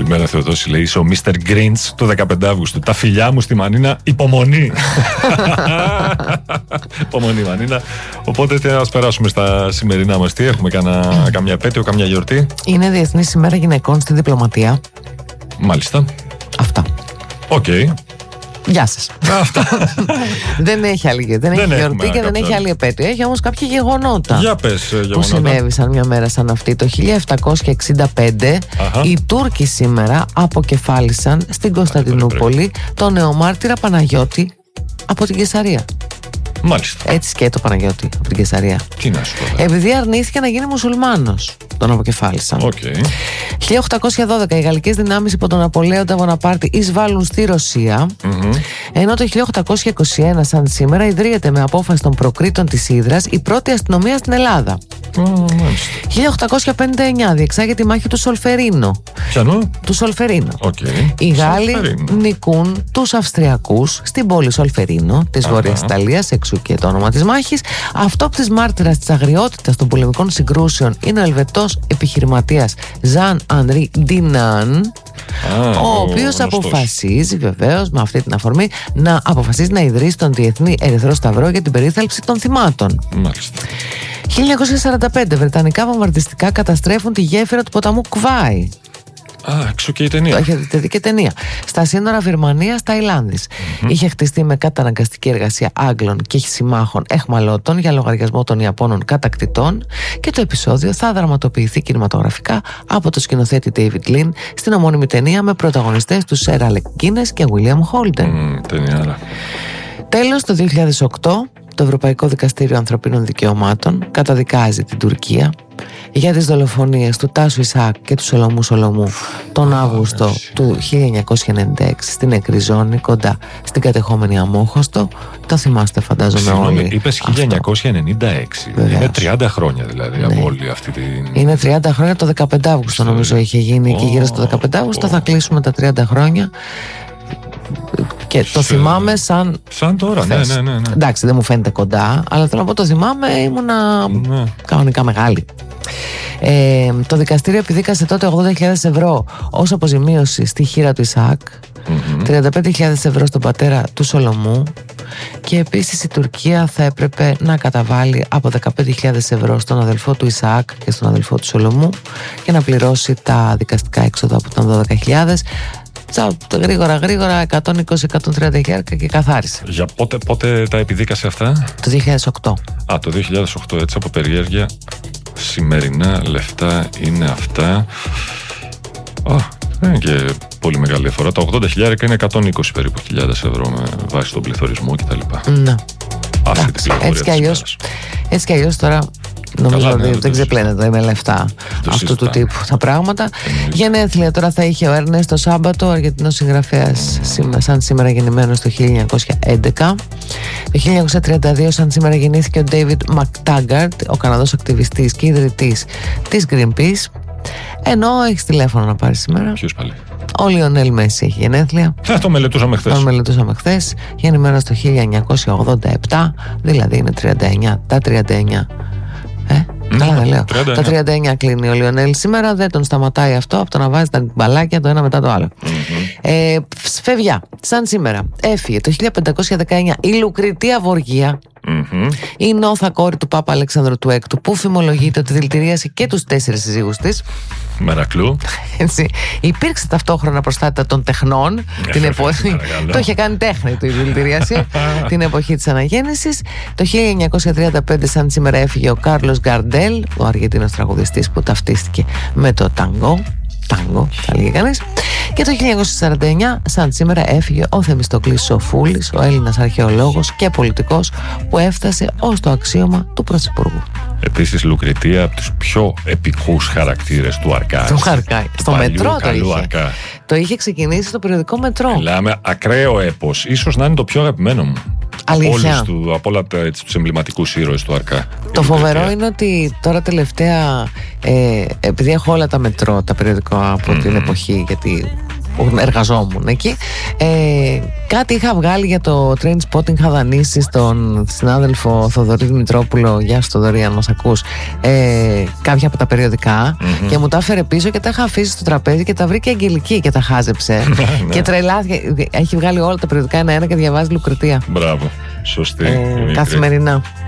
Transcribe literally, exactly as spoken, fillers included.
Καλημέρα Θεοδόση, λέει, είσαι ο μίστερ Grinch του δεκαπέντε Αυγούστου. Τα φιλιά μου στη Μανίνα, υπομονή. Υπομονή Μανίνα. Οπότε ας περάσουμε στα σημερινά μας. Τι έχουμε, κανα, καμιά επέτειο, καμιά γιορτή? Είναι Διεθνής ημέρα γυναικών στη διπλωματία. Μάλιστα. Αυτά. Οκ. Okay. Γεια σας. Δεν έχει άλλη, δεν έχει γιορτή και δεν έχει άλλη επέτειο. Έχει όμως κάποια γεγονότα. Για πες, γεγονότα. Που συνέβησαν μια μέρα σαν αυτή. Το χίλια επτακόσια εξήντα πέντε Αχα. οι Τούρκοι σήμερα αποκεφάλισαν στην Κωνσταντινούπολη τον νεομάρτυρα Παναγιώτη από την Καισαρία. Μάλιστα. Έτσι και το Παναγιώτη από την Καισαρία. Τι να σου πω. Επειδή αρνήθηκε να γίνει μουσουλμάνος, τον αποκεφάλισαν. Okay. χίλια οκτακόσια δώδεκα οι γαλλικές δυνάμεις υπό τον Ναπολέοντα Βοναπάρτη εισβάλλουν στη Ρωσία. Mm-hmm. Ενώ το χίλια οκτακόσια είκοσι ένα, σαν σήμερα, ιδρύεται με απόφαση των προκρίτων της Ύδρας η πρώτη αστυνομία στην Ελλάδα. Oh, χίλια οκτακόσια πενήντα εννιά διεξάγεται η μάχη του Σολφερίνο. Ποιανού? Του Σολφερίνο. Okay. Οι Γάλλοι νικούν τους Αυστριακούς στην πόλη Σολφερίνο της uh-huh. Βόρειας Ιταλίας, εξού και το όνομα της μάχης. Αυτόπτης μάρτυρας της αγριότητας των πολεμικών συγκρούσεων είναι ο Ελβετός επιχειρηματίας Ζαν Ανρί Ντινάν, Ah, ο οποίος αποφασίζει, βεβαίως με αυτή την αφορμή, να αποφασίζει να ιδρύσει τον Διεθνή Ερυθρό Σταυρό για την περίθαλψη των θυμάτων. Μάλιστα. χίλια εννιακόσια σαράντα πέντε βρετανικά βομβαρδιστικά καταστρέφουν τη γέφυρα του ποταμού Κβάι. Α, έξω και η ταινία. Το έχετε δει και ταινία. Στα σύνορα Βυρμανίας-Ταϊλάνδης. Mm-hmm. Είχε χτιστεί με καταναγκαστική εργασία Άγγλων και συμμάχων εχμαλώτων για λογαριασμό των Ιαπώνων κατακτητών, και το επεισόδιο θα δραματοποιηθεί κινηματογραφικά από το σκηνοθέτη David Lean στην ομώνυμη ταινία με πρωταγωνιστές τους Sir Alec Guinness και William Holden. Mm, ταινία. Τέλος, το δύο χιλιάδες οκτώ το Ευρωπαϊκό Δικαστήριο Ανθρωπίνων Δικαιωμάτων καταδικάζει την Τουρκία για τις δολοφονίες του Τάσου Ισαάκ και του Σολομού Σολομού τον Αύγουστο του χίλια εννιακόσια ενενήντα έξι στην Εκριζόνη, κοντά στην κατεχόμενη Αμόχωστο. Το θυμάστε, φαντάζομαι. Συγγνώμη, όλοι. είπες χίλια εννιακόσια ενενήντα έξι. Βεβαίως. Είναι τριάντα χρόνια δηλαδή, ναι, από όλη αυτή την... Είναι τριάντα χρόνια, το δεκαπέντε Αύγουστο νομίζω είχε γίνει, oh, και γύρω στο δεκαπέντε Αύγουστο oh. θα κλείσουμε τα τριάντα χρόνια. Και το Σε... θυμάμαι σαν. Σαν τώρα, ναι, ναι, ναι, ναι. Εντάξει, δεν μου φαίνεται κοντά, αλλά θέλω να πω, το θυμάμαι, ήμουνα ναι. κανονικά μεγάλη. Ε, το δικαστήριο επιδίκασε τότε ογδόντα χιλιάδες ευρώ ως αποζημίωση στη χείρα του Ισαάκ, mm-hmm. τριάντα πέντε χιλιάδες ευρώ στον πατέρα του Σολομού, και επίσης η Τουρκία θα έπρεπε να καταβάλει από δεκαπέντε χιλιάδες ευρώ στον αδελφό του Ισαάκ και στον αδελφό του Σολομού και να πληρώσει τα δικαστικά έξοδα που ήταν δώδεκα χιλιάδες. Γρήγορα γρήγορα εκατόν είκοσι με εκατόν τριάντα χιλιάδες και καθάρισε. Για πότε, πότε τα επιδίκασε αυτά? Το δύο χιλιάδες οκτώ. Α, το δύο χιλιάδες οκτώ, έτσι από περιέργεια. Σημερινά λεφτά είναι αυτά. Α, δεν είναι και πολύ μεγάλη διαφορά. Τα ογδόντα χιλιάδες είναι εκατόν είκοσι περίπου χιλιάδες ευρώ με βάση τον πληθωρισμό κτλ. Ναι. Αυτή την πληροφορία. Έτσι κι αλλιώς, έτσι κι αλλιώς τώρα νομίζω ότι ναι, δεν ξεπλένεται με λεφτά αυτού του τύπου τα πράγματα. Γενέθλια τώρα θα είχε ο Έρνεστο το Σάμπατο, ο Αργεντινός συγγραφέας, mm. σαν σήμερα γεννημένος το χίλια εννιακόσια έντεκα. Το χίλια εννιακόσια τριάντα δύο, σαν σήμερα, γεννήθηκε ο David McTaggart, ο Καναδός ακτιβιστής και ιδρυτής της Greenpeace. Ενώ έχεις τηλέφωνο να πάρεις σήμερα. Ποιος πάλι? Ο Λιονέλ Μέση έχει γενέθλια. Θα το μελετούσαμε χθες. Το μελετούσαμε χθες. Γεννημένος το χίλια εννιακόσια ογδόντα επτά, δηλαδή είναι τριάντα εννιά. Τα τριάντα εννιά. Ε, mm, καλά δεν λέω. τριάντα εννιά. Τα τριάντα εννιά κλείνει ο Λιονέλ σήμερα. Δεν τον σταματάει αυτό από το να βάζει τα μπαλάκια το ένα μετά το άλλο. Mm-hmm. ε, Σφεβιά, σαν σήμερα, έφυγε το χίλια πεντακόσια δεκαεννιά η Λουκριτία Βοργία. Mm-hmm. Η νόθα κόρη του Πάπα Αλέξανδρου του Έκτου, που φημολογείται ότι δηλητηρίασε και τους τέσσερις συζύγους της. Μερακλού. Έτσι. Υπήρξε ταυτόχρονα προστάτητα των τεχνών. Την εποχή... το είχε κάνει τέχνη του η δηλητηρίαση. Την εποχή της αναγέννησης. Το χίλια εννιακόσια τριάντα πέντε, σαν σήμερα, έφυγε ο Κάρλος Γκαρντέλ, ο Αργεντίνος τραγουδιστής που ταυτίστηκε με το ταγκό. Τάγκο, θα λέγει κανείς. Και το χίλια εννιακόσια σαράντα εννιά, σαν σήμερα, έφυγε ο Θεμιστοκλής Σοφούλης, ο Έλληνας αρχαιολόγος και πολιτικός που έφτασε ως το αξίωμα του Πρωθυπουργού. Επίσης, Λουκριτία, από τους πιο επικούς χαρακτήρες του Αρκά. Του Αρκά. Στο μετρό το είχε. Αρκά. Το είχε ξεκινήσει στο περιοδικό Μετρό. Μιλάμε ακραίο έπος. Ίσως να είναι το πιο αγαπημένο μου. Αλήθεια. Από, του, από όλα τους εμβληματικούς ήρωες του Αρκά. Το φοβερό είναι ότι τώρα τελευταία, ε, επειδή έχω όλα τα Μετρό, τα περιοδικά από mm-hmm. την εποχή, γιατί που εργαζόμουν εκεί. Ε, κάτι είχα βγάλει για το train spotting, είχα δανείσει στον συνάδελφο Θοδωρή Δημητρόπουλο, γεια σου Θοδωρή αν μας ακούς, ε, κάποια από τα περιοδικά mm-hmm. και μου τα έφερε πίσω και τα είχα αφήσει στο τραπέζι και τα βρήκε Αγγελική και τα χάζεψε και τρελάθηκε, έχει βγάλει όλα τα περιοδικά ένα-ένα και διαβάζει Λουκριτία. Μπράβο, σωστή. Ε, καθημερινά.